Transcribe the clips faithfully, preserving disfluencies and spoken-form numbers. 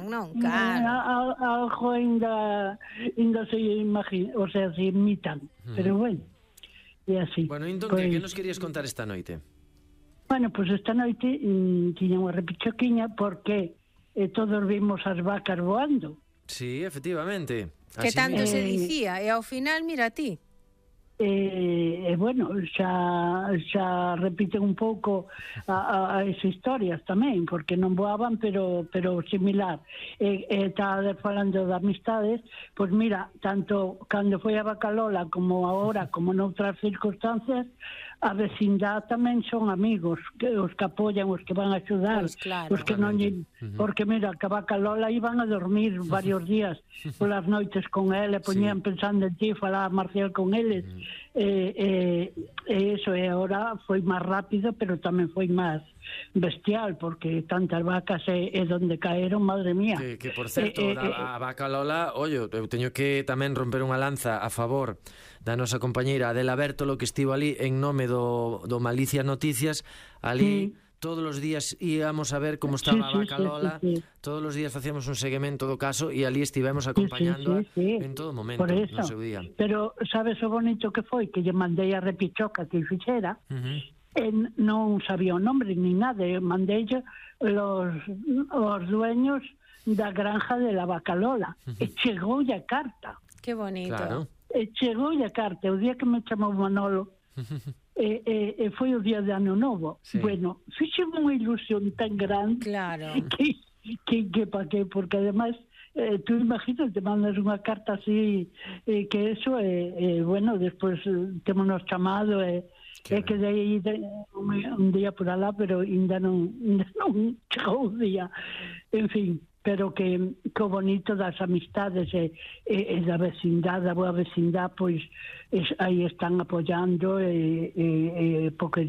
non? Claro. Algo ainda ainda se imagina, o sea, se imitan, mm. pero bueno, é así. Bueno, entón, pues, que nos querías contar esta noite? Bueno, pois pues esta noite mm, tiña unha repichoquiña porque eh, todos vimos as vacas voando. Sí, efectivamente. Que tanto se dicía, e ao final, mira a ti. E, eh, bueno, xa, xa repiten un pouco a, a, a esas historias tamén, porque non voaban, pero pero similar. E, e está falando de amistades, pois mira, tanto cando foi a Vaca Lola como agora, como noutras circunstancias, a vecindad tamén son amigos, que os que apoian, os que van a axudar, pues claro, os que non lle... Uh-huh. Porque mira, que a Vaca Lola iban a dormir varios días polas noites con ele, poñían sí. pensando en ti, falaba Marcial con eles, uh-huh. e, e, e eso, e agora foi máis rápido, pero tamén foi máis bestial, porque tantas vacas e, e donde caeron, madre mía. Que, que por certo, eh, eh, a, a Vaca Lola, ollo, eu teño que tamén romper unha lanza a favor da nosa compañeira Adela Bertolo, que estivo ali en nome do, do Malicia Noticias, ali... Sí. Todos os días íbamos a ver como estaba sí, sí, a Vaca Lola, sí, sí, sí. Todos os días facíamos un seguimento do caso e ali estivemos acompañándoa sí, sí, sí, sí. en todo momento, no seu día. Pero sabes o bonito que foi? Que lle mandei a repichoca que fixera, uh-huh. e non sabía o nombre ni nada, mandei los, os dueños da granja de la Vaca Lola, uh-huh. e chegou a carta. Que bonito. Claro. E chegou a carta, o día que me chamou Manolo, E, e, e foi o día de Ano Novo. Sí. Bueno, fixe unha ilusión tan grande, claro. que, que, que pa que, porque además eh, tú imaginas, te mandas unha carta así, eh, que eso, e eh, eh, bueno, despois eh, temonos chamado, e eh, eh, que de aí de, un, un día por alá, pero ainda non, ainda non chegou o día. En fin, pero que, que o bonito das amistades e, e, e da vecindade, da boa vecindade, pois es, aí están apoiando e, e, e porque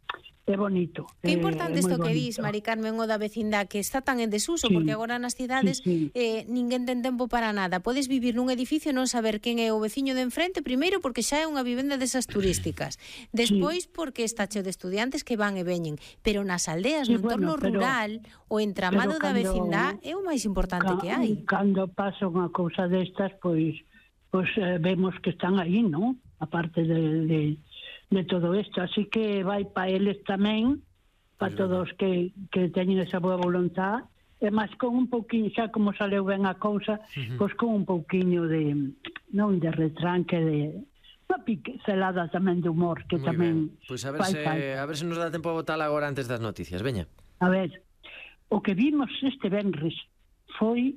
é bonito. Que importante isto que dis, Mari Carmen, o da vecindade, que está tan en desuso, sí, porque agora nas cidades sí, sí. Eh, ninguén ten tempo para nada. Podes vivir nun edificio e non saber quen é o veciño de enfrente, primeiro porque xa é unha vivenda desas turísticas, despois sí. porque está cheo de estudiantes que van e veñen, pero nas aldeas, sí, no entorno bueno, pero, rural, o entramado cando, da vecindade é o máis importante ca, que hai. Cando pasa unha cousa destas, pois, pois eh, vemos que están aí, non? A parte de... de de todo isto, así que vai para eles tamén, para todos que, que teñen esa boa voluntad, e máis con un pouquiño, xa como saleu ben a cousa, uh-huh. pois con un pouquiño de, non de retranque, de unha picelada tamén de humor, que muy tamén... Pois pues a ver, se, a ver se nos dá tempo a botar agora antes das noticias, veña. A ver, o que vimos este venres foi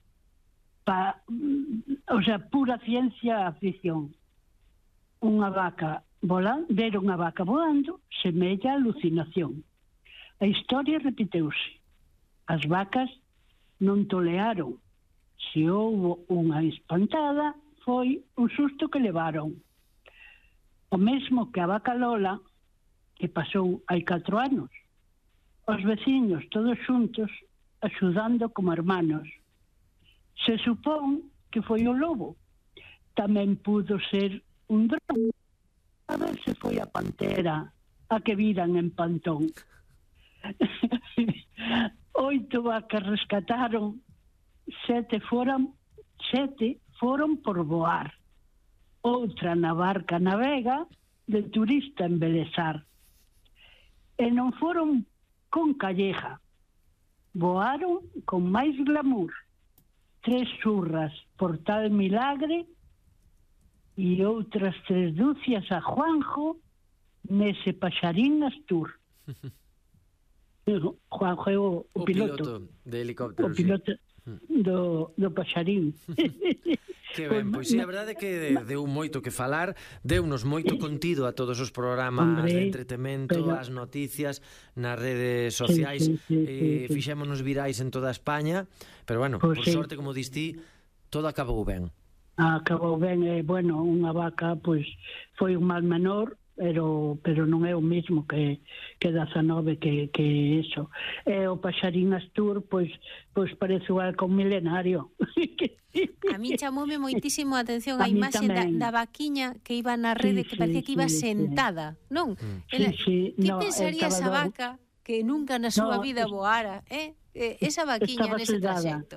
pa, o sea, pura ciencia ficción. Unha vaca volando, ver unha vaca voando semella alucinación. A historia repiteuse. As vacas non tolearon. Se houbo unha espantada, foi un susto que levaron. O mesmo que a Vaca Lola, que pasou hai catro anos. Os veciños todos xuntos, axudando como hermanos. Se supón que foi o lobo. Tamén pudo ser un dron. A ver se foi a pantera a que viran en Pantón. Oito vacas rescataron, sete foron, sete foron por voar. Outra na barca navega, de turista embelezar. E non foron con calleja, voaron con máis glamour. Tres churras por tal milagre, e outras tres dúcias a Juanjo nese paxarín Astur. Juanjo é o, o, o piloto. piloto de helicóptero. O piloto sí. do, do paxarín. Que ben, pois sí, a verdade é que deu moito que falar, deunos moito contido a todos os programas Hombre, de entretemento, pero... as noticias nas redes sociais, sí, sí, sí, eh, sí, sí. fixémonos virais en toda España, pero bueno, pues por sí. sorte, como distí, todo acabou ben. Acabou ben, e, bueno, unha vaca, pois, foi un mal menor, pero pero non é o mesmo que que dezanove, que que eso. E o paxarín Astur, pois pois parece igual que un milenario. A mí chamoume moitísimo a atención a, a imaxe da, da vaquiña que iba na rede, sí, que parecía que iba sí, sentada, sí. non? Sí, Ela, sí, que no, pensaría esa vaca que nunca na súa no, vida voara, eh? Esa vaquiña nese traxecto.